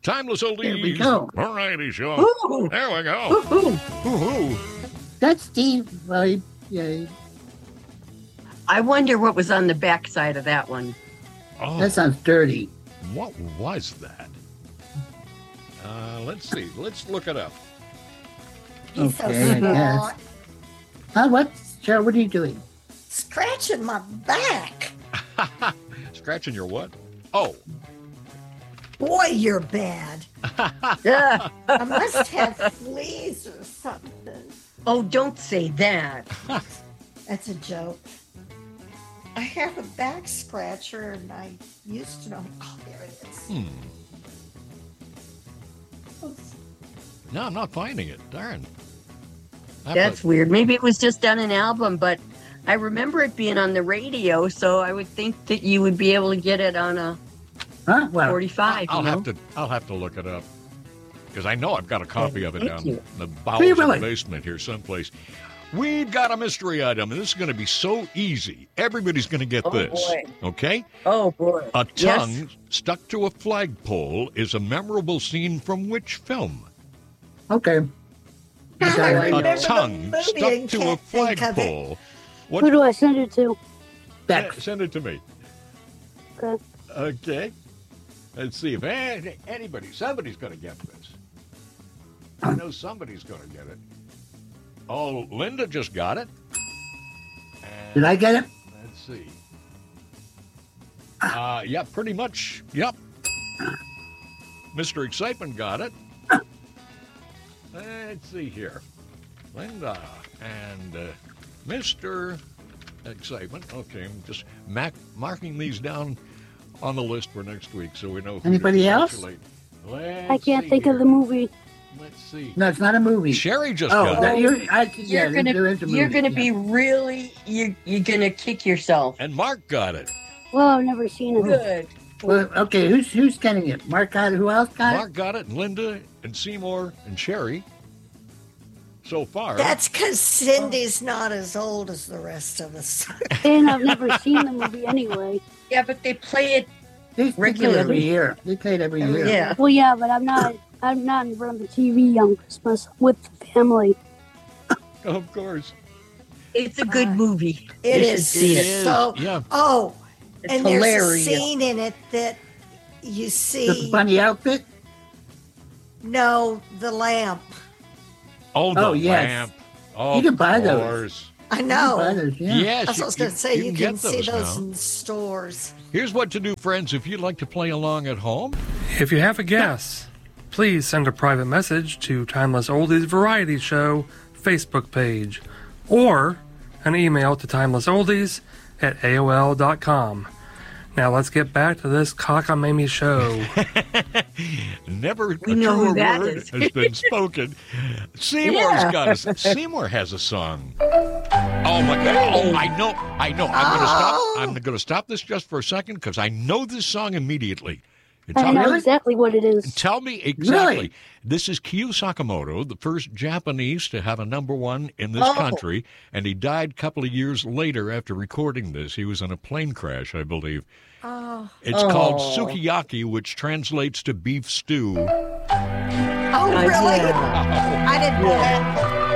Timeless Oldies. There we go. Variety show. Ooh. There we go. Woo-hoo. Woo-hoo. That's Steve. Well, yeah, I wonder what was on the backside of that one. Oh, that sounds dirty. what was that? Let's see. Let's look it up. He's so Okay, I smart. guess. What? Cheryl, what are you doing? Scratching my back. Scratching your what? Oh. Boy, you're bad. Yeah. I must have fleas or something. Oh, don't say that. That's a joke. I have a back scratcher, and I used to know. Oh, there it is. No, I'm not finding it. Darn. That's weird. Maybe it was just on an album, but I remember it being on the radio, so I would think that you would be able to get it on a Huh? Well, 45. I'll you know? have to look it up because I know I've got a copy of it Thank down you. in the bowels Hey, of the Willie. basement here someplace. We've got a mystery item, and this is going to be so easy. Everybody's going to get Oh, this. boy. Okay? Oh, boy. A Yes. tongue stuck to a flagpole is a memorable scene from which film? okay. I Okay. remember A the tongue movie stuck and to a can't think of it. flagpole. Who do I send it to? Bex. Send it to me. Okay. Okay. Let's see if somebody's going to get this. I know somebody's going to get it. Oh, Linda just got it. And Did I get it? let's see. Yeah, pretty much. Yep. Mr. Excitement got it. Let's see here. Linda and Mr. Excitement. Okay, I'm just marking these down on the list for next week so we know. Who Anybody to else? congratulate. I can't think of the movie. Let's see. No, it's not a movie. Sherry just Oh, got that, it. You're gonna be really you're gonna kick yourself. And Mark got it. Well, I've never seen it. Good. Well, okay, who's getting it? Mark got it. Who else got Mark got it, and Linda, and Seymour, and Sherry. So far. That's because Cindy's not as old as the rest of us. And I've never seen the movie anyway. Yeah, but they play it. it? They play it Regularly. every year. They play it every year. Yeah. Well, yeah, but I'm not in front of the TV on Christmas with the family. Of course. It's a good movie. It You should is see it. so. Yeah. Oh, It's and there's a hilarious. scene in it that you The see. funny outfit. No, the lamp. Oh, the Oh, yes. lamp. Oh, You can buy of those. course. I You know. buy those, yeah. Yes. I was going to say you can see get those now. in stores. Here's what to do, friends, if you'd like to play along at home. If you have a guess, please send a private message to Timeless Oldies Variety Show Facebook page or an email to timelessoldies@aol.com. Now let's get back to this cockamamie show. Never We a know who truer that word is. has been spoken. Seymour's Yeah. got us. Seymour has a song. Oh my God! Oh, I know. I'm going to stop. I'm going to stop this just for a second because I know this song immediately. It's I know on- exactly what it is. Tell me exactly. Really? This is Kyu Sakamoto, the first Japanese to have a #1 in this Oh. country, and he died a couple of years later after recording this. He was in a plane crash, I believe. Oh, It's called Oh. Sukiyaki, which translates to beef stew. oh really? Yeah. I didn't know that.